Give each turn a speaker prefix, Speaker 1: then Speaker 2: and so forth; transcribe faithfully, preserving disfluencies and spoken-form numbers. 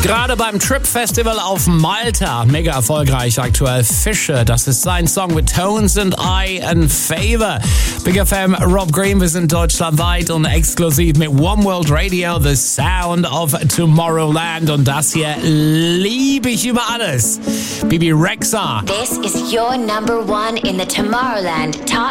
Speaker 1: Gerade beim Trip Festival auf Malta, mega erfolgreich aktuell. Fische, das ist sein Song mit Tones and I and Favor. Big F M, Rob Green, wir sind deutschlandweit und exklusiv mit One World Radio, The Sound of Tomorrowland. Und das hier liebe ich über alles. Bebe Rexha.
Speaker 2: This is your number one in the Tomorrowland Top